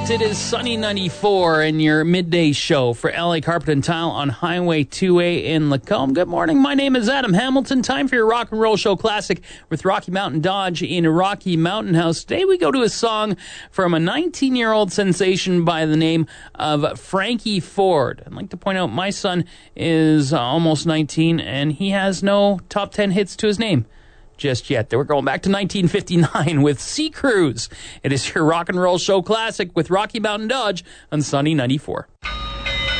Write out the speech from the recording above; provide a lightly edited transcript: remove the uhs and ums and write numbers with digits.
start. It is Sunny 94 in your midday show for LA Carpet and Tile on Highway 2A in Lacombe. Good morning. My name is Adam Hamilton. Time for your rock and roll show classic with Rocky Mountain Dodge in Rocky Mountain House. Today we go to a song from a 19-year-old sensation by the name of Frankie Ford. I'd like to point out my son is almost 19 and he has no top 10 hits to his name just yet. We're going back to 1959 with Sea Cruise. It is your rock and roll show classic with Rocky Mountain Dodge on Sunny 94.